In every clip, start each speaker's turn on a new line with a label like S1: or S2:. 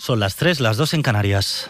S1: Son las 3, las 2 en Canarias.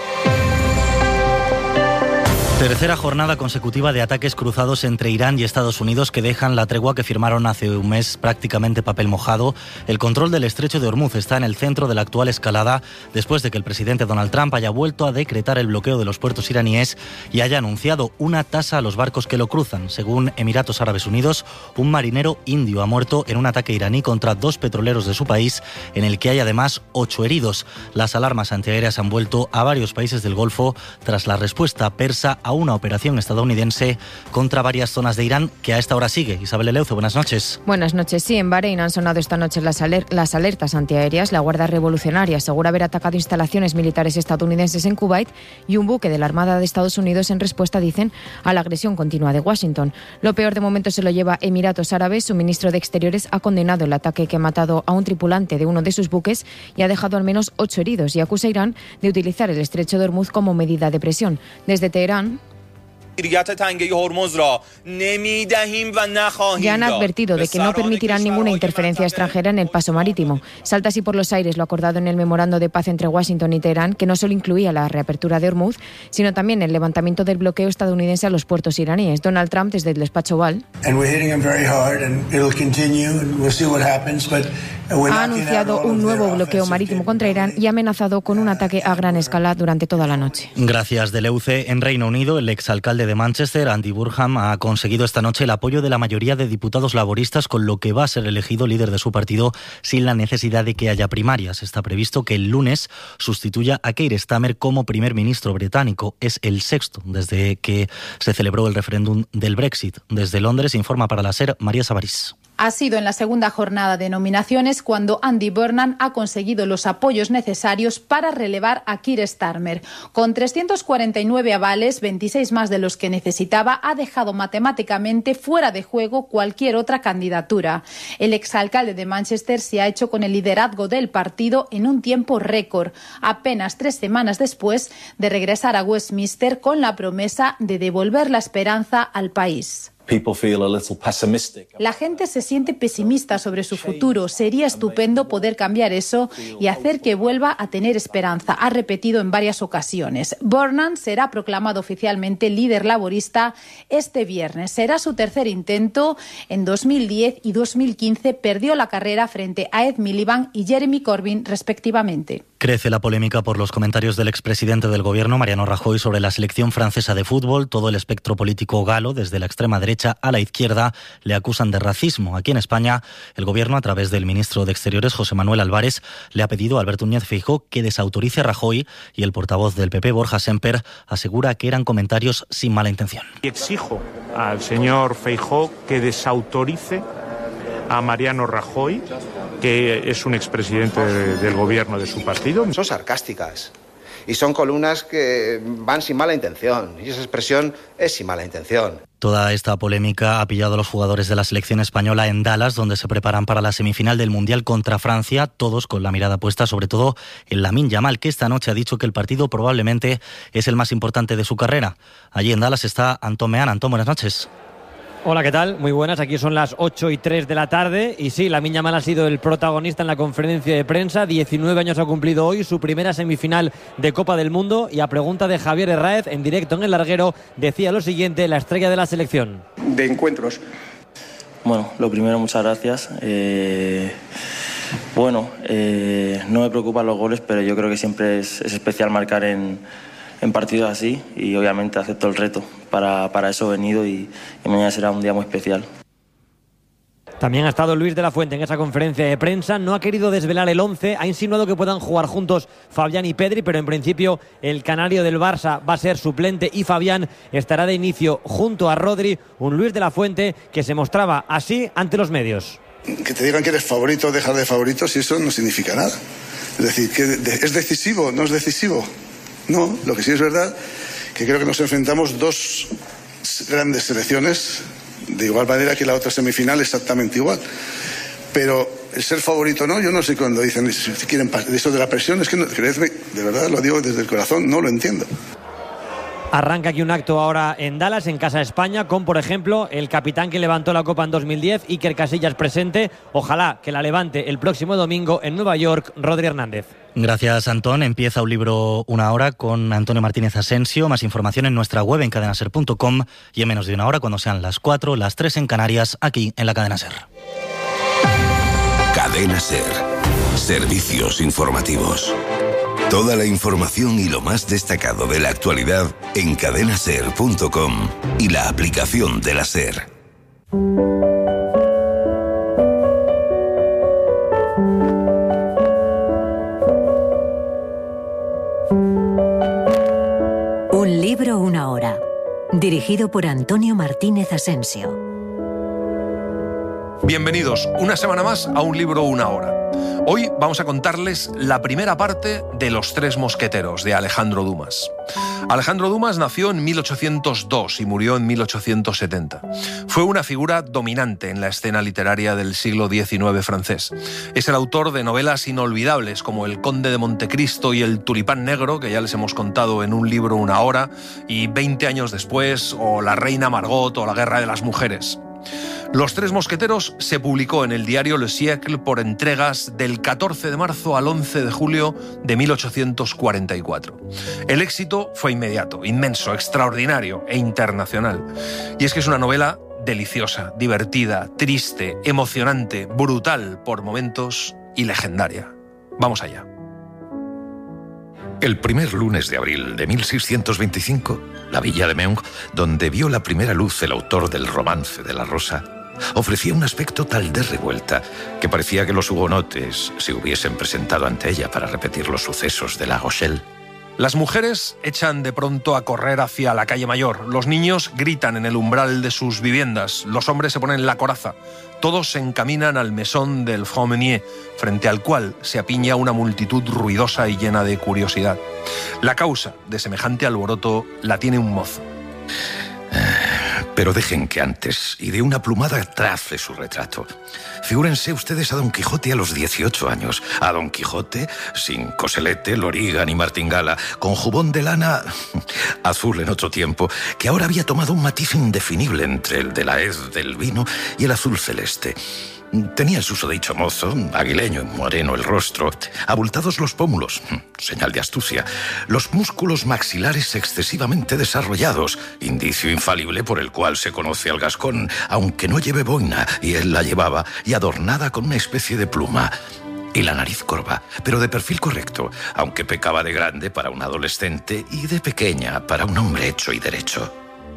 S1: Tercera jornada consecutiva de ataques cruzados entre Irán y Estados Unidos que dejan la tregua que firmaron hace un mes prácticamente papel mojado. El control del estrecho de Hormuz está en el centro de la actual escalada después de que el presidente Donald Trump haya vuelto a decretar el bloqueo de los puertos iraníes y haya anunciado una tasa a los barcos que lo cruzan. Según Emiratos Árabes Unidos, un marinero indio ha muerto en un ataque iraní contra 2 petroleros de su país, en el que hay además 8 heridos. Las alarmas antiaéreas han vuelto a varios países del Golfo tras la respuesta persa a una operación estadounidense contra varias zonas de Irán que a esta hora sigue. Isabel Eleuzo, buenas noches.
S2: Buenas noches. Sí, en Bahrein han sonado esta noche las alertas antiaéreas. La Guardia Revolucionaria asegura haber atacado instalaciones militares estadounidenses en Kuwait y un buque de la Armada de Estados Unidos en respuesta, dicen, a la agresión continua de Washington. Lo peor de momento se lo lleva Emiratos Árabes. Su ministro de Exteriores ha condenado el ataque que ha matado a un tripulante de uno de sus buques y ha dejado al menos 8 heridos y acusa a Irán de utilizar el estrecho de Hormuz como medida de presión. Desde Teherán ya han advertido de que no permitirán ninguna interferencia extranjera en el paso marítimo. Salta así por los aires lo acordado en el memorando de paz entre Washington y Teherán, que no solo incluía la reapertura de Hormuz, sino también el levantamiento del bloqueo estadounidense a los puertos iraníes. Donald Trump, desde el despacho Oval, ha anunciado un nuevo bloqueo marítimo contra Irán y ha amenazado con un ataque a gran escala durante toda la noche.
S1: Gracias, Deleuze. En Reino Unido, el exalcalde de Manchester, Andy Burnham, ha conseguido esta noche el apoyo de la mayoría de diputados laboristas, con lo que va a ser elegido líder de su partido sin la necesidad de que haya primarias. Está previsto que el lunes sustituya a Keir Starmer como primer ministro británico. Es el sexto desde que se celebró el referéndum del Brexit. Desde Londres informa para la SER María Sabarís.
S3: Ha sido en la segunda jornada de nominaciones cuando Andy Burnham ha conseguido los apoyos necesarios para relevar a Keir Starmer. Con 349 avales, 26 más de los que necesitaba, ha dejado matemáticamente fuera de juego cualquier otra candidatura. El exalcalde de Manchester se ha hecho con el liderazgo del partido en un tiempo récord, apenas 3 semanas después de regresar a Westminster con la promesa de devolver la esperanza al país. La gente se siente pesimista sobre su futuro. Sería estupendo poder cambiar eso y hacer que vuelva a tener esperanza, ha repetido en varias ocasiones. Burnham será proclamado oficialmente líder laborista este viernes. Será su tercer intento. En 2010 y 2015 perdió la carrera frente a Ed Miliband y Jeremy Corbyn, respectivamente.
S1: Crece la polémica por los comentarios del expresidente del Gobierno, Mariano Rajoy, sobre la selección francesa de fútbol. Todo el espectro político galo, desde la extrema derecha a la izquierda, le acusan de racismo. Aquí en España, el Gobierno, a través del ministro de Exteriores, José Manuel Álvarez, le ha pedido a Alberto Núñez Feijóo que desautorice a Rajoy, y el portavoz del PP, Borja Semper, asegura que eran comentarios sin mala intención.
S4: Exijo al señor Feijóo que desautorice a Mariano Rajoy, que es un expresidente del gobierno de su partido.
S5: Son sarcásticas y son columnas que van sin mala intención, y esa expresión es sin mala intención.
S1: Toda esta polémica ha pillado a los jugadores de la selección española en Dallas, donde se preparan para la semifinal del Mundial contra Francia, todos con la mirada puesta sobre todo en Lamine Yamal, que esta noche ha dicho que el partido probablemente es el más importante de su carrera. Allí en Dallas está Antón Meán. Antón, buenas noches.
S6: Hola, ¿qué tal? Muy buenas, aquí son las 8:03 de la tarde y sí, Lamine Yamal ha sido el protagonista en la conferencia de prensa. 19 años ha cumplido hoy, su primera semifinal de Copa del Mundo, y a pregunta de Javier Herráez, en directo en El Larguero, decía lo siguiente, la estrella de la selección.
S7: De encuentros.
S8: Bueno, lo primero, muchas gracias. No me preocupan los goles, pero yo creo que siempre es especial marcar en partidos así, y obviamente acepto el reto. Para eso he venido y mañana será un día muy especial.
S6: También ha estado Luis de la Fuente en esa conferencia de prensa. No ha querido desvelar el 11, ha insinuado que puedan jugar juntos Fabián y Pedri, pero en principio el canario del Barça va a ser suplente y Fabián estará de inicio junto a Rodri. Un Luis de la Fuente que se mostraba así ante los medios.
S9: Que te digan que eres favorito o dejar de favorito, si eso no significa nada. Es decir, que ¿es decisivo? ¿No es decisivo? No, lo que sí es verdad que creo que nos enfrentamos 2 grandes selecciones de igual manera que la otra semifinal, exactamente igual. Pero el ser favorito no, yo no sé cuando dicen si quieren eso de la presión, es que no, creedme, de verdad lo digo desde el corazón, no lo entiendo.
S6: Arranca aquí un acto ahora en Dallas, en Casa de España, con, por ejemplo, el capitán que levantó la Copa en 2010, Iker Casillas, presente. Ojalá que la levante el próximo domingo en Nueva York, Rodri Hernández.
S1: Gracias, Antón. Empieza Un Libro, Una Hora con Antonio Martínez Asensio. Más información en nuestra web en cadenaser.com y en menos de una hora, cuando sean las 4, las 3 en Canarias, aquí en la Cadena SER.
S7: Cadena SER. Servicios informativos. Toda la información y lo más destacado de la actualidad en cadenaser.com y la aplicación de la SER.
S10: Un libro, una hora. Dirigido por Antonio Martínez Asensio.
S11: Bienvenidos una semana más a Un Libro, una hora. Hoy vamos a contarles la primera parte de Los Tres Mosqueteros, de Alejandro Dumas. Alejandro Dumas nació en 1802 y murió en 1870. Fue una figura dominante en la escena literaria del siglo XIX francés. Es el autor de novelas inolvidables como El Conde de Montecristo y El Tulipán Negro, que ya les hemos contado en Un Libro, una hora, y 20 años después, o La Reina Margot o La Guerra de las Mujeres. Los Tres Mosqueteros se publicó en el diario Le Siècle por entregas del 14 de marzo al 11 de julio de 1844. El éxito fue inmediato, inmenso, extraordinario e internacional. Y es que es una novela deliciosa, divertida, triste, emocionante, brutal por momentos y legendaria. Vamos allá.
S12: El primer lunes de abril de 1625, la villa de Meung, donde vio la primera luz el autor del Romance de la Rosa, ofrecía un aspecto tal de revuelta que parecía que los hugonotes se hubiesen presentado ante ella para repetir los sucesos de La Rochelle.
S11: Las mujeres echan de pronto a correr hacia la calle Mayor, los niños gritan en el umbral de sus viviendas, los hombres se ponen la coraza, todos se encaminan al mesón del Franc Meunier, frente al cual se apiña una multitud ruidosa y llena de curiosidad. La causa de semejante alboroto la tiene un mozo.
S12: Pero dejen que antes, y de una plumada, trace su retrato. Figúrense ustedes a Don Quijote a los 18 años. A Don Quijote sin coselete, loriga ni martingala, con jubón de lana azul en otro tiempo, que ahora había tomado un matiz indefinible entre el de la hez del vino y el azul celeste. Tenía el susodicho mozo, aguileño y moreno el rostro, abultados los pómulos, señal de astucia, los músculos maxilares excesivamente desarrollados, indicio infalible por el cual se conoce al gascón, aunque no lleve boina, y él la llevaba, y adornada con una especie de pluma. Y la nariz corva, pero de perfil correcto, aunque pecaba de grande para un adolescente y de pequeña para un hombre hecho y derecho.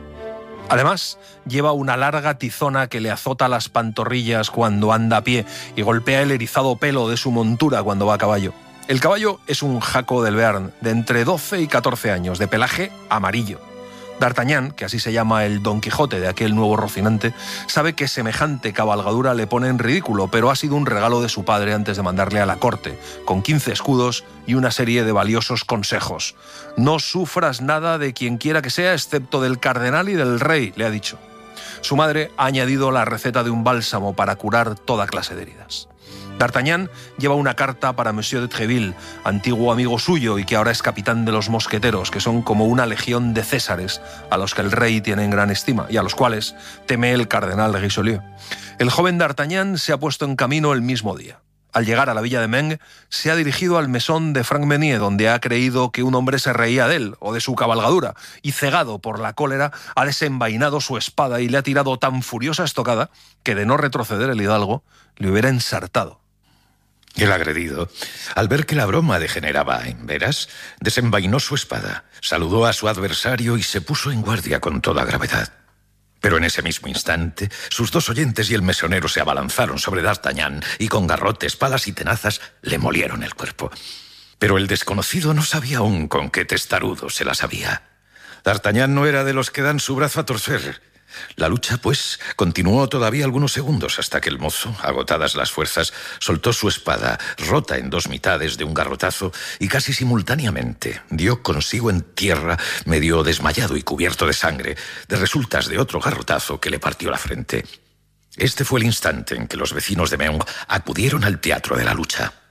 S11: Además, lleva una larga tizona que le azota las pantorrillas cuando anda a pie y golpea el erizado pelo de su montura cuando va a caballo. El caballo es un jaco del Béarn, de entre 12 y 14 años, de pelaje amarillo. D'Artagnan, que así se llama el Don Quijote de aquel nuevo Rocinante, sabe que semejante cabalgadura le pone en ridículo, pero ha sido un regalo de su padre antes de mandarle a la corte, con 15 escudos y una serie de valiosos consejos. No sufras nada de quien quiera que sea, excepto del cardenal y del rey, le ha dicho. Su madre ha añadido la receta de un bálsamo para curar toda clase de heridas. D'Artagnan lleva una carta para Monsieur de Treville, antiguo amigo suyo y que ahora es capitán de los mosqueteros, que son como una legión de césares a los que el rey tiene en gran estima y a los cuales teme el cardenal Richelieu. El joven D'Artagnan se ha puesto en camino el mismo día. Al llegar a la villa de Meung, se ha dirigido al mesón de Franc Meunier, donde ha creído que un hombre se reía de él o de su cabalgadura, y cegado por la cólera, ha desenvainado su espada y le ha tirado tan furiosa estocada que, de no retroceder el hidalgo, le hubiera ensartado.
S12: El agredido, al ver que la broma degeneraba en veras, desenvainó su espada, saludó a su adversario y se puso en guardia con toda gravedad. Pero en ese mismo instante, sus dos oyentes y el mesonero se abalanzaron sobre D'Artagnan y con garrotes, palas y tenazas le molieron el cuerpo. Pero el desconocido no sabía aún con qué testarudo se las había. D'Artagnan no era de los que dan su brazo a torcer. La lucha, pues, continuó todavía algunos segundos hasta que el mozo, agotadas las fuerzas, soltó su espada, rota en dos mitades de un garrotazo, y casi simultáneamente dio consigo en tierra, medio desmayado y cubierto de sangre, de resultas de otro garrotazo que le partió la frente. Este fue el instante en que los vecinos de Meung acudieron al teatro de la lucha.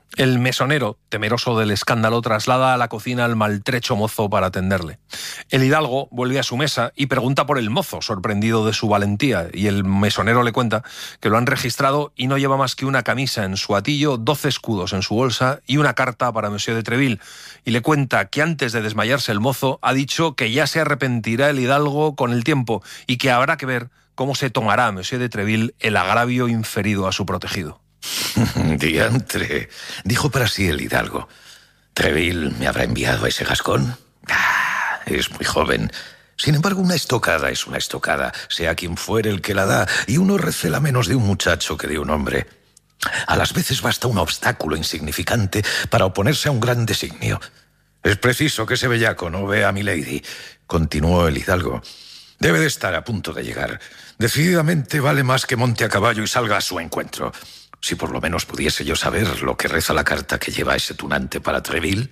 S11: El mesonero, temeroso del escándalo, traslada a la cocina al maltrecho mozo para atenderle. El hidalgo vuelve a su mesa y pregunta por el mozo, sorprendido de su valentía, y el mesonero le cuenta que lo han registrado y no lleva más que una camisa en su atillo, 12 escudos en su bolsa y una carta para Monsieur de Treville, y le cuenta que antes de desmayarse el mozo ha dicho que ya se arrepentirá el hidalgo con el tiempo y que habrá que ver cómo se tomará Monsieur de Treville el agravio inferido a su protegido.
S12: Diantre, dijo para sí el hidalgo. ¿Treville me habrá enviado a ese gascón? Es muy joven. Sin embargo, una estocada es una estocada, sea quien fuere el que la da, y uno recela menos de un muchacho que de un hombre. A las veces basta un obstáculo insignificante para oponerse a un gran designio. Es preciso que ese bellaco no vea a milady, continuó el hidalgo. Debe de estar a punto de llegar. Decididamente vale más que monte a caballo y salga a su encuentro. Si por lo menos pudiese yo saber lo que reza la carta que lleva ese tunante para Treville.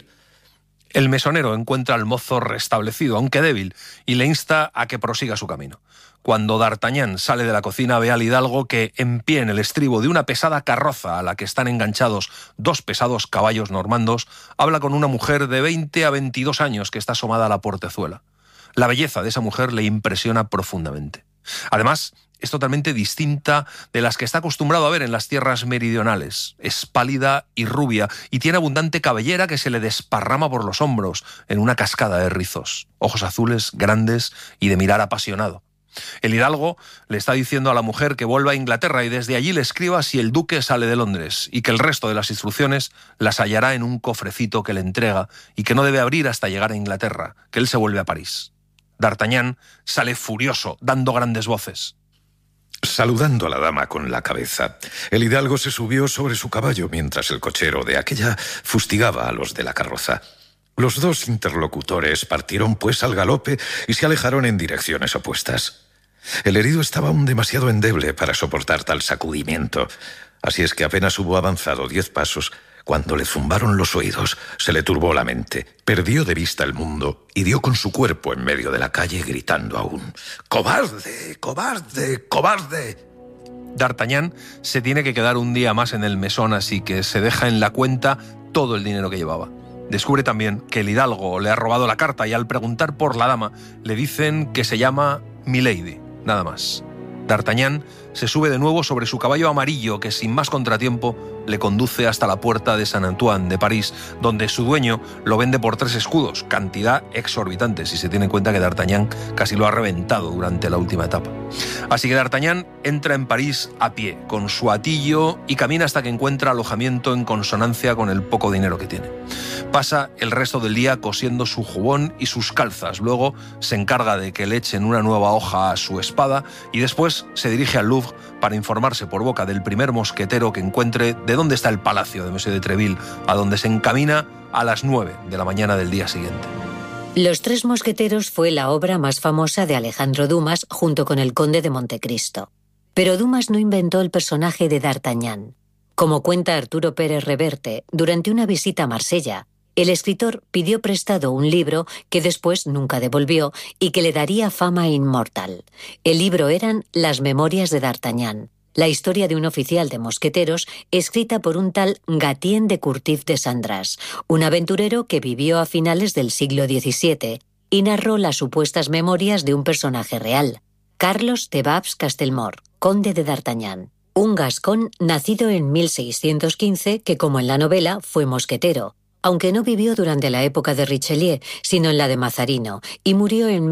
S11: El mesonero encuentra al mozo restablecido, aunque débil, y le insta a que prosiga su camino. Cuando D'Artagnan sale de la cocina, ve al hidalgo que, en pie en el estribo de una pesada carroza a la que están enganchados 2 pesados caballos normandos, habla con una mujer de 20 a 22 años que está asomada a la portezuela. La belleza de esa mujer le impresiona profundamente. Además, es totalmente distinta de las que está acostumbrado a ver en las tierras meridionales. Es pálida y rubia y tiene abundante cabellera que se le desparrama por los hombros en una cascada de rizos. Ojos azules, grandes y de mirar apasionado. El hidalgo le está diciendo a la mujer que vuelva a Inglaterra y desde allí le escriba si el duque sale de Londres y que el resto de las instrucciones las hallará en un cofrecito que le entrega y que no debe abrir hasta llegar a Inglaterra, que él se vuelve a París. D'Artagnan sale furioso, dando grandes voces.
S12: Saludando a la dama con la cabeza, el hidalgo se subió sobre su caballo mientras el cochero de aquella fustigaba a los de la carroza. Los 2 interlocutores partieron pues al galope y se alejaron en direcciones opuestas. El herido estaba aún demasiado endeble para soportar tal sacudimiento, así es que apenas hubo avanzado 10 pasos cuando le zumbaron los oídos, se le turbó la mente, perdió de vista el mundo y dio con su cuerpo en medio de la calle gritando aún: ¡Cobarde! ¡Cobarde! ¡Cobarde!
S11: D'Artagnan se tiene que quedar un día más en el mesón, así que se deja en la cuenta todo el dinero que llevaba. Descubre también que el hidalgo le ha robado la carta y al preguntar por la dama le dicen que se llama milady, nada más. D'Artagnan se sube de nuevo sobre su caballo amarillo que sin más contratiempo le conduce hasta la puerta de Saint-Antoine de París, donde su dueño lo vende por 3 escudos, cantidad exorbitante si se tiene en cuenta que D'Artagnan casi lo ha reventado durante la última etapa. Así que D'Artagnan entra en París a pie, con su atillo, y camina hasta que encuentra alojamiento en consonancia con el poco dinero que tiene. Pasa el resto del día cosiendo su jubón y sus calzas, luego se encarga de que le echen una nueva hoja a su espada y después se dirige al Louvre para informarse por boca del primer mosquetero que encuentre de dónde está el palacio de Monsieur de Treville, a donde se encamina a las 9 de la mañana del día siguiente.
S10: Los 3 mosqueteros fue la obra más famosa de Alejandro Dumas junto con el conde de Montecristo. Pero Dumas no inventó el personaje de D'Artagnan. Como cuenta Arturo Pérez Reverte, durante una visita a Marsella, el escritor pidió prestado un libro que después nunca devolvió y que le daría fama inmortal. El libro eran Las Memorias de D'Artagnan, la historia de un oficial de mosqueteros escrita por un tal Gatien de Courtif de Sandras, un aventurero que vivió a finales del siglo XVII y narró las supuestas memorias de un personaje real, Carlos de Babs Castelmor, conde de D'Artagnan, un gascón nacido en 1615 que, como en la novela, fue mosquetero, aunque no vivió durante la época de Richelieu, sino en la de Mazarino, y murió en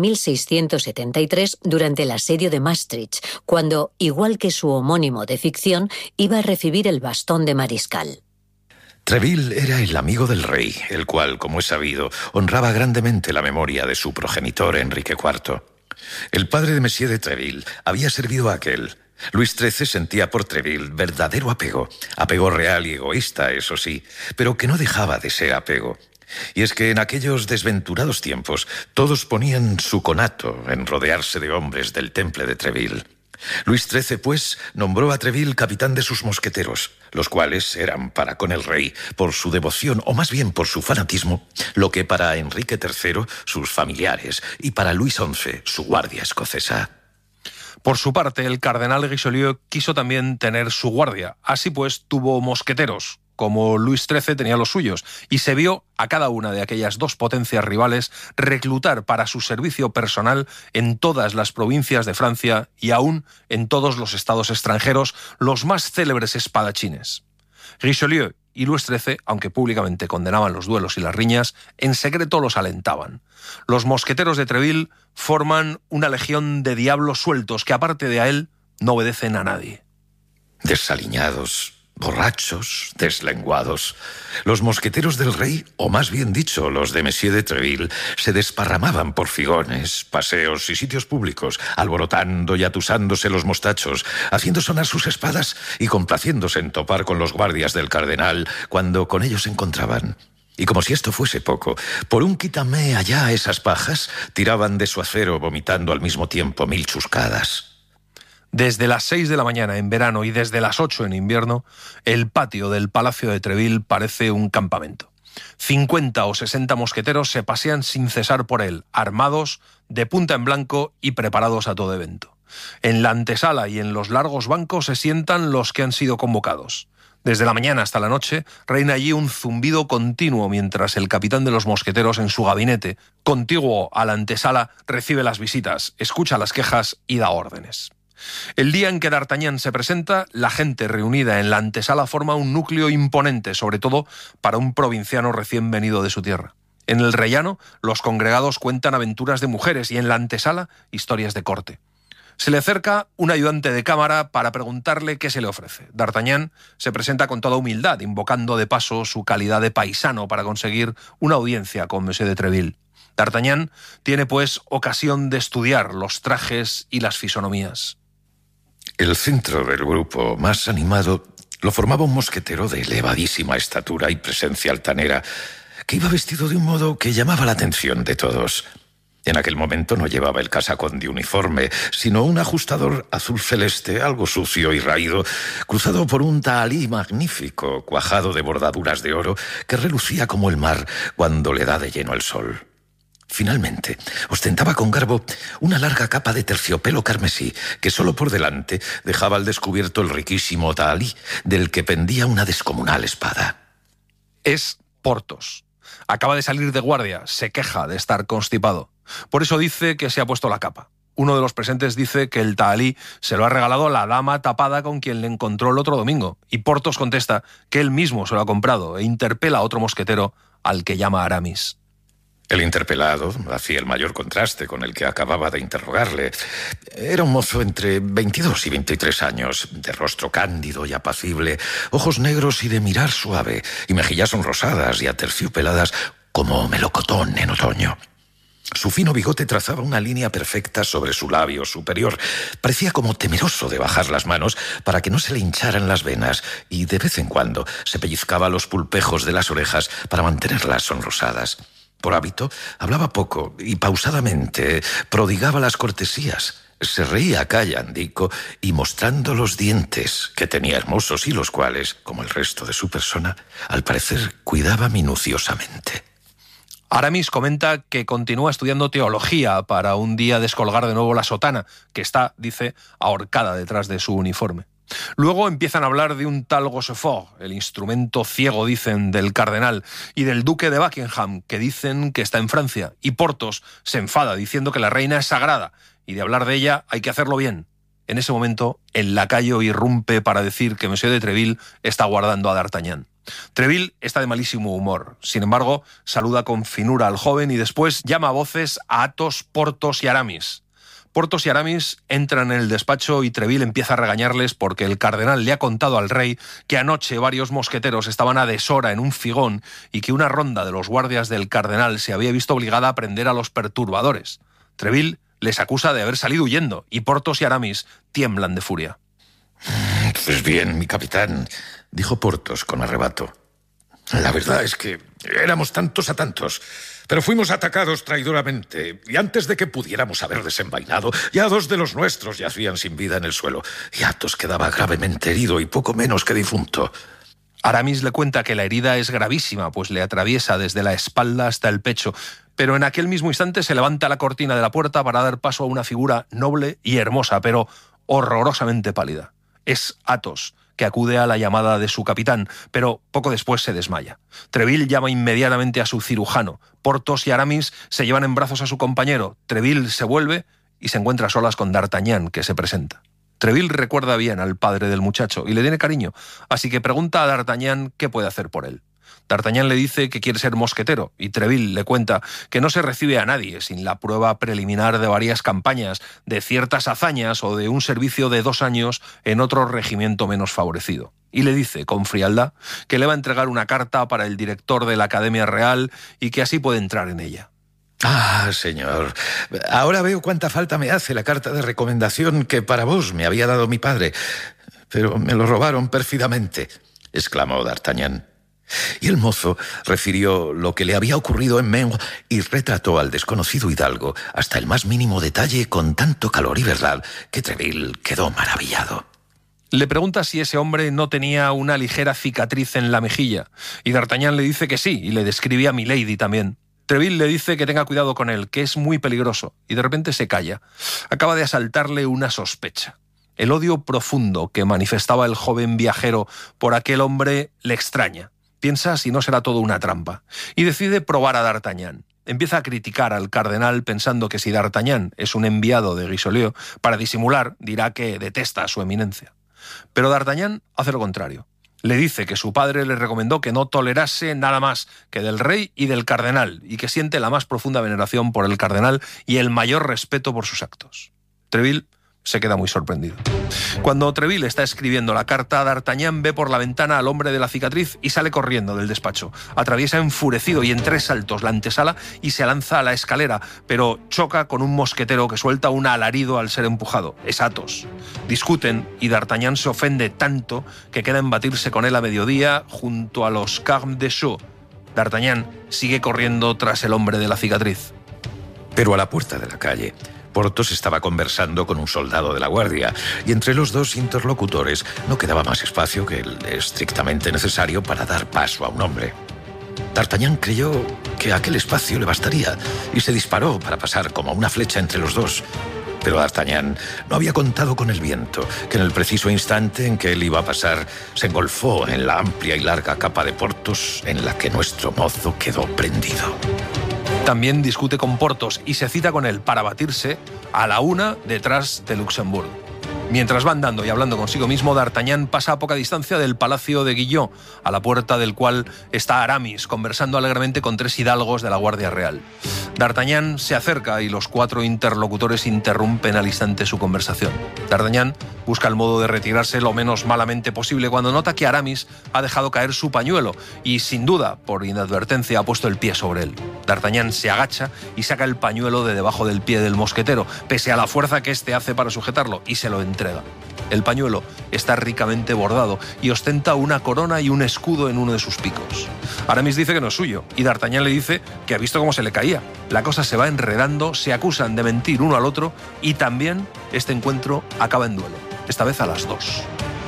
S10: 1673 durante el asedio de Maastricht, cuando, igual que su homónimo de ficción, iba a recibir el bastón de mariscal.
S12: Treville era el amigo del rey, el cual, como es sabido, honraba grandemente la memoria de su progenitor Enrique IV. El padre de Monsieur de Treville había servido a aquel. Luis XIII sentía por Treville verdadero apego real y egoísta, eso sí, pero que no dejaba de ser apego. Y es que en aquellos desventurados tiempos todos ponían su conato en rodearse de hombres del temple de Treville. Luis XIII, pues, nombró a Treville capitán de sus mosqueteros, los cuales eran para con el rey, por su devoción, o más bien por su fanatismo, lo que para Enrique III, sus familiares, y para Luis XI, su guardia escocesa.
S11: Por su parte, el cardenal Richelieu quiso también tener su guardia. Así pues, tuvo mosqueteros, como Luis XIII tenía los suyos, y se vio a cada una de aquellas dos potencias rivales reclutar para su servicio personal en todas las provincias de Francia y aún en todos los estados extranjeros los más célebres espadachines. Richelieu y Luis XIII, aunque públicamente condenaban los duelos y las riñas, en secreto los alentaban. Los mosqueteros de Treville forman una legión de diablos sueltos que, aparte de a él, no obedecen a nadie.
S12: Desaliñados, borrachos, deslenguados. Los mosqueteros del rey, o más bien dicho, los de Monsieur de Treville, se desparramaban por figones, paseos y sitios públicos, alborotando y atusándose los mostachos, haciendo sonar sus espadas y complaciéndose en topar con los guardias del cardenal cuando con ellos se encontraban. Y como si esto fuese poco, por un quítame allá esas pajas, tiraban de su acero vomitando al mismo tiempo 1000 chuscadas.
S11: Desde las 6 de la mañana en verano y desde las 8 en invierno, el patio del Palacio de Treville parece un campamento. 50 o 60 mosqueteros se pasean sin cesar por él, armados, de punta en blanco y preparados a todo evento. En la antesala y en los largos bancos se sientan los que han sido convocados. Desde la mañana hasta la noche reina allí un zumbido continuo mientras el capitán de los mosqueteros en su gabinete, contiguo a la antesala, recibe las visitas, escucha las quejas y da órdenes. El día en que D'Artagnan se presenta, la gente reunida en la antesala forma un núcleo imponente, sobre todo para un provinciano recién venido de su tierra. En el rellano, los congregados cuentan aventuras de mujeres y en la antesala, historias de corte. Se le acerca un ayudante de cámara para preguntarle qué se le ofrece. D'Artagnan se presenta con toda humildad, invocando de paso su calidad de paisano para conseguir una audiencia con Monsieur de Treville. D'Artagnan tiene, pues, ocasión de estudiar los trajes y las fisonomías.
S12: El centro del grupo más animado lo formaba un mosquetero de elevadísima estatura y presencia altanera, que iba vestido de un modo que llamaba la atención de todos. En aquel momento no llevaba el casacón de uniforme, sino un ajustador azul celeste, algo sucio y raído, cruzado por un tahalí magnífico, cuajado de bordaduras de oro, que relucía como el mar cuando le da de lleno el sol. Finalmente, ostentaba con garbo una larga capa de terciopelo carmesí que solo por delante dejaba al descubierto el riquísimo tahalí, del que pendía una descomunal espada.
S11: Es Porthos. Acaba de salir de guardia, se queja de estar constipado. Por eso dice que se ha puesto la capa. Uno de los presentes dice que el tahalí se lo ha regalado la dama tapada con quien le encontró el otro domingo, y Porthos contesta que él mismo se lo ha comprado e interpela a otro mosquetero al que llama Aramis.
S12: El interpelado hacía el mayor contraste con el que acababa de interrogarle. Era un mozo entre 22 y 23 años, de rostro cándido y apacible, ojos negros y de mirar suave, y mejillas sonrosadas y aterciopeladas como melocotón en otoño. Su fino bigote trazaba una línea perfecta sobre su labio superior. Parecía como temeroso de bajar las manos para que no se le hincharan las venas, y de vez en cuando se pellizcaba los pulpejos de las orejas para mantenerlas sonrosadas. Por hábito, hablaba poco y pausadamente prodigaba las cortesías. Se reía callandico y mostrando los dientes, que tenía hermosos y los cuales, como el resto de su persona, al parecer cuidaba minuciosamente.
S11: Aramis comenta que continúa estudiando teología para un día descolgar de nuevo la sotana, que está, dice, ahorcada detrás de su uniforme. Luego empiezan a hablar de un tal Rochefort, el instrumento ciego, dicen, del cardenal, y del duque de Buckingham, que dicen que está en Francia, y Porthos se enfada diciendo que la reina es sagrada, y de hablar de ella hay que hacerlo bien. En ese momento, el lacayo irrumpe para decir que Monsieur de Treville está guardando a D'Artagnan. Treville está de malísimo humor, sin embargo, saluda con finura al joven y después llama a voces a Athos, Porthos y Aramis. Porthos y Aramis entran en el despacho y Treville empieza a regañarles porque el cardenal le ha contado al rey que anoche varios mosqueteros estaban a deshora en un figón y que una ronda de los guardias del cardenal se había visto obligada a prender a los perturbadores. Treville les acusa de haber salido huyendo y Porthos y Aramis tiemblan de furia.
S12: Pues bien, mi capitán, dijo Porthos con arrebato. La verdad es que éramos tantos a tantos, pero fuimos atacados traidoramente, y antes de que pudiéramos haber desenvainado, ya 2 de los nuestros yacían sin vida en el suelo, y Athos quedaba gravemente herido y poco menos que difunto.
S11: Aramis le cuenta que la herida es gravísima, pues le atraviesa desde la espalda hasta el pecho, pero en aquel mismo instante se levanta la cortina de la puerta para dar paso a una figura noble y hermosa, pero horrorosamente pálida. Es Athos, que acude a la llamada de su capitán, pero poco después se desmaya. Treville llama inmediatamente a su cirujano. Porthos y Aramis se llevan en brazos a su compañero. Treville se vuelve y se encuentra a solas con D'Artagnan, que se presenta. Treville recuerda bien al padre del muchacho y le tiene cariño, así que pregunta a D'Artagnan qué puede hacer por él. D'Artagnan le dice que quiere ser mosquetero y Treville le cuenta que no se recibe a nadie sin la prueba preliminar de varias campañas, de ciertas hazañas o de un servicio de 2 años en otro regimiento menos favorecido. Y le dice con frialdad que le va a entregar una carta para el director de la Academia Real y que así puede entrar en ella.
S12: Ah, señor, ahora veo cuánta falta me hace la carta de recomendación que para vos me había dado mi padre. Pero me lo robaron pérfidamente, exclamó D'Artagnan. Y el mozo refirió lo que le había ocurrido en Meaux y retrató al desconocido hidalgo hasta el más mínimo detalle con tanto calor y verdad que Treville quedó maravillado.
S11: Le pregunta si ese hombre no tenía una ligera cicatriz en la mejilla, y D'Artagnan le dice que sí, y le describe a Milady también. Treville le dice que tenga cuidado con él, que es muy peligroso, y de repente se calla. Acaba de asaltarle una sospecha. El odio profundo que manifestaba el joven viajero por aquel hombre le extraña. Piensa si no será todo una trampa, y decide probar a D'Artagnan. Empieza a criticar al cardenal pensando que si D'Artagnan es un enviado de Richelieu, para disimular dirá que detesta a su eminencia. Pero D'Artagnan hace lo contrario. Le dice que su padre le recomendó que no tolerase nada más que del rey y del cardenal, y que siente la más profunda veneración por el cardenal y el mayor respeto por sus actos. Treville se queda muy sorprendido. Cuando Treville está escribiendo la carta, D'Artagnan ve por la ventana al hombre de la cicatriz y sale corriendo del despacho. Atraviesa enfurecido y en 3 saltos la antesala y se lanza a la escalera, pero choca con un mosquetero que suelta un alarido al ser empujado. Es Athos. Discuten y D'Artagnan se ofende tanto que queda en batirse con él a mediodía junto a los Carmes Deschaux. D'Artagnan sigue corriendo tras el hombre de la cicatriz.
S12: Pero a la puerta de la calle, Porthos estaba conversando con un soldado de la guardia, y entre los dos interlocutores no quedaba más espacio que el estrictamente necesario para dar paso a un hombre. D'Artagnan creyó que aquel espacio le bastaría y se disparó para pasar como una flecha entre los dos. Pero D'Artagnan no había contado con el viento, que en el preciso instante en que él iba a pasar se engolfó en la amplia y larga capa de Porthos en la que nuestro mozo quedó prendido.
S11: También discute con Porthos y se cita con él para batirse a la 1 detrás de Luxemburgo. Mientras va andando y hablando consigo mismo, D'Artagnan pasa a poca distancia del palacio de Guillot, a la puerta del cual está Aramis, conversando alegremente con 3 hidalgos de la Guardia Real. D'Artagnan se acerca y los 4 interlocutores interrumpen al instante su conversación. D'Artagnan busca el modo de retirarse lo menos malamente posible cuando nota que Aramis ha dejado caer su pañuelo y, sin duda, por inadvertencia, ha puesto el pie sobre él. D'Artagnan se agacha y saca el pañuelo de debajo del pie del mosquetero, pese a la fuerza que éste hace para sujetarlo, y se lo entrega. El pañuelo está ricamente bordado y ostenta una corona y un escudo en uno de sus picos. Aramis dice que no es suyo y D'Artagnan le dice que ha visto cómo se le caía. La cosa se va enredando, se acusan de mentir uno al otro y también este encuentro acaba en duelo, esta vez a las 2.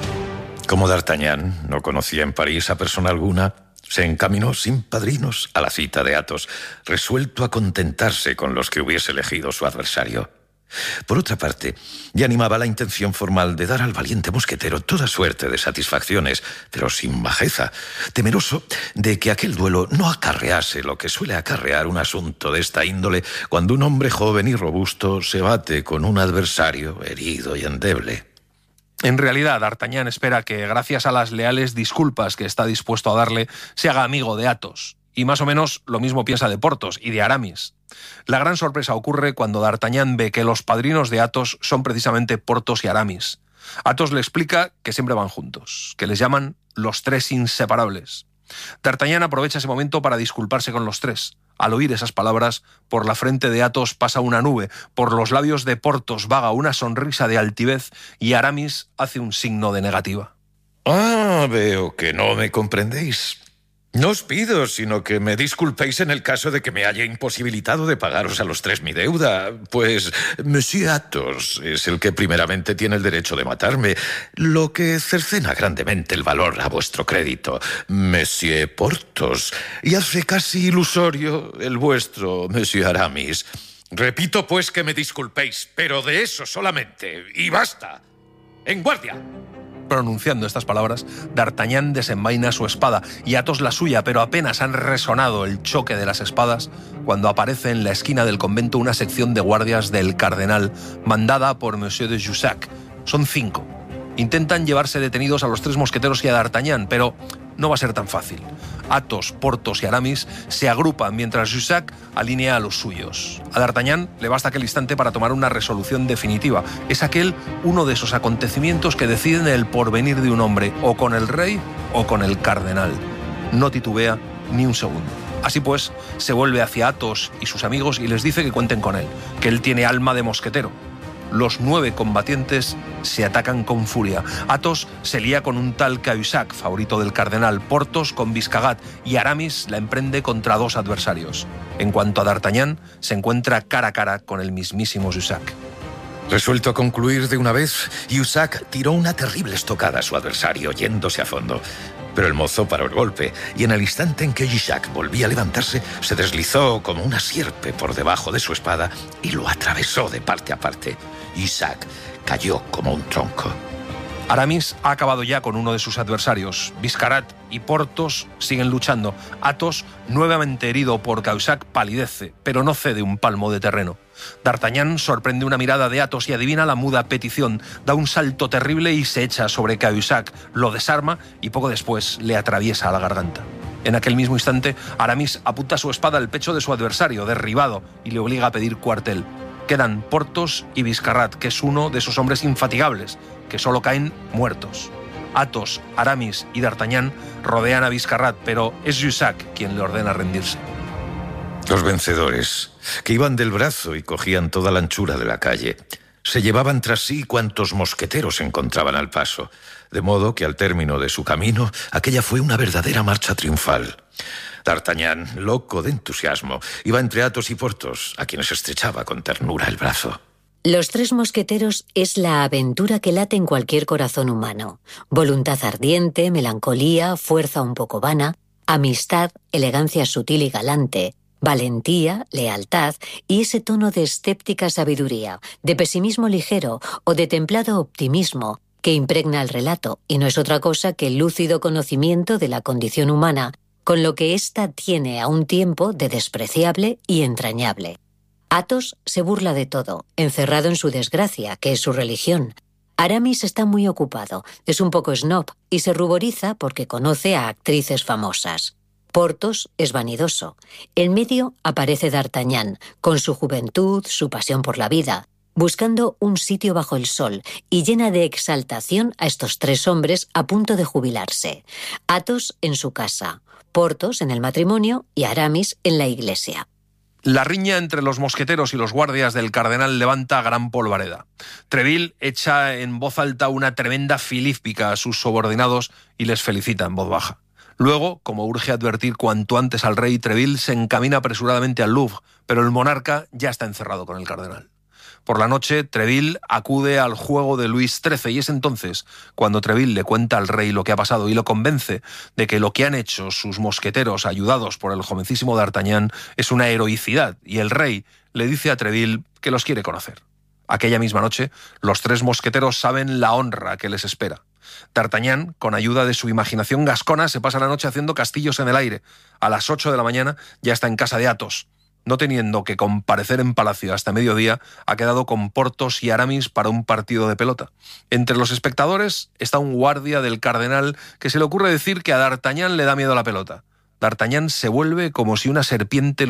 S12: Como D'Artagnan no conocía en París a persona alguna, se encaminó sin padrinos a la cita de Athos, resuelto a contentarse con los que hubiese elegido su adversario. Por otra parte, ya animaba la intención formal de dar al valiente mosquetero toda suerte de satisfacciones, pero sin bajeza, temeroso de que aquel duelo no acarrease lo que suele acarrear un asunto de esta índole cuando un hombre joven y robusto se bate con un adversario herido y endeble.
S11: En realidad, D'Artagnan espera que, gracias a las leales disculpas que está dispuesto a darle, se haga amigo de Athos. Y más o menos lo mismo piensa de Porthos y de Aramis. La gran sorpresa ocurre cuando D'Artagnan ve que los padrinos de Athos son precisamente Porthos y Aramis. Athos le explica que siempre van juntos, que les llaman los 3 inseparables. D'Artagnan aprovecha ese momento para disculparse con los 3. Al oír esas palabras, por la frente de Athos pasa una nube, por los labios de Porthos vaga una sonrisa de altivez y Aramis hace un signo de negativa.
S12: Ah, veo que no me comprendéis. No os pido, sino que me disculpéis en el caso de que me haya imposibilitado de pagaros a los 3 mi deuda, pues Monsieur Athos es el que primeramente tiene el derecho de matarme, lo que cercena grandemente el valor a vuestro crédito, Monsieur Porthos, y hace casi ilusorio el vuestro, Monsieur Aramis. Repito, pues, que me disculpéis, pero de eso solamente, y basta. ¡En guardia!
S11: Pronunciando estas palabras, D'Artagnan desenvaina su espada y Athos la suya, pero apenas han resonado el choque de las espadas cuando aparece en la esquina del convento una sección de guardias del cardenal mandada por Monsieur de Jussac. Son 5. Intentan llevarse detenidos a los 3 mosqueteros y a D'Artagnan, pero no va a ser tan fácil. Athos, Porthos y Aramis se agrupan mientras Jussac alinea a los suyos. A D'Artagnan le basta aquel instante para tomar una resolución definitiva. Es uno de esos acontecimientos que deciden el porvenir de un hombre, o con el rey o con el cardenal. No titubea ni un segundo. Así pues, se vuelve hacia Athos y sus amigos y les dice que cuenten con él, que él tiene alma de mosquetero. Los 9 combatientes se atacan con furia. Athos se lía con un tal Cahusac, favorito del cardenal, Porthos con Biscarat y Aramis la emprende contra 2 adversarios. En cuanto a D'Artagnan, se encuentra cara a cara con el mismísimo Jussac.
S12: Resuelto a concluir de una vez, Jussac tiró una terrible estocada a su adversario, yéndose a fondo. Pero el mozo paró el golpe, y en el instante en que Jussac volvía a levantarse, se deslizó como una sierpe por debajo de su espada y lo atravesó de parte a parte. Jussac cayó como un tronco.
S11: Aramis ha acabado ya con uno de sus adversarios. Biscarat y Porthos siguen luchando. Athos, nuevamente herido por Cahusac, palidece, pero no cede un palmo de terreno. D'Artagnan sorprende una mirada de Athos y adivina la muda petición. Da un salto terrible y se echa sobre Cahusac, lo desarma y poco después le atraviesa a la garganta. En aquel mismo instante, Aramis apunta su espada al pecho de su adversario, derribado, y le obliga a pedir cuartel. Quedan Porthos y Biscarat, que es uno de esos hombres infatigables, que solo caen muertos. Athos, Aramis y D'Artagnan rodean a Biscarat, pero es Jussac quien le ordena rendirse.
S12: Los vencedores, que iban del brazo y cogían toda la anchura de la calle, se llevaban tras sí cuantos mosqueteros se encontraban al paso, de modo que al término de su camino, aquella fue una verdadera marcha triunfal. D'Artagnan, loco de entusiasmo, iba entre Athos y Porthos, a quienes estrechaba con ternura el brazo.
S10: Los 3 mosqueteros es la aventura que late en cualquier corazón humano. Voluntad ardiente, melancolía, fuerza un poco vana, amistad, elegancia sutil y galante, valentía, lealtad y ese tono de escéptica sabiduría, de pesimismo ligero o de templado optimismo que impregna el relato y no es otra cosa que el lúcido conocimiento de la condición humana, con lo que ésta tiene a un tiempo de despreciable y entrañable. Athos se burla de todo, encerrado en su desgracia, que es su religión. Aramis está muy ocupado, es un poco snob y se ruboriza porque conoce a actrices famosas. Porthos es vanidoso. En medio aparece D'Artagnan, con su juventud, su pasión por la vida, buscando un sitio bajo el sol y llena de exaltación a estos 3 hombres a punto de jubilarse. Athos en su casa, Porthos en el matrimonio y Aramis en la iglesia.
S11: La riña entre los mosqueteros y los guardias del cardenal levanta gran polvareda. Treville echa en voz alta una tremenda filípica a sus subordinados y les felicita en voz baja. Luego, como urge advertir cuanto antes al rey, Treville se encamina apresuradamente al Louvre, pero el monarca ya está encerrado con el cardenal. Por la noche, Treville acude al juego de Luis XIII y es entonces cuando Treville le cuenta al rey lo que ha pasado y lo convence de que lo que han hecho sus mosqueteros ayudados por el jovencísimo D'Artagnan es una heroicidad y el rey le dice a Treville que los quiere conocer. Aquella misma noche, los 3 mosqueteros saben la honra que les espera. D'Artagnan, con ayuda de su imaginación gascona, se pasa la noche haciendo castillos en el aire. A las 8 de la mañana ya está en casa de Athos. No teniendo que comparecer en palacio hasta mediodía, ha quedado con Porthos y Aramis para un partido de pelota. Entre los espectadores está un guardia del cardenal que se le ocurre decir que a D'Artagnan le da miedo la pelota. D'Artagnan se vuelve como si una serpiente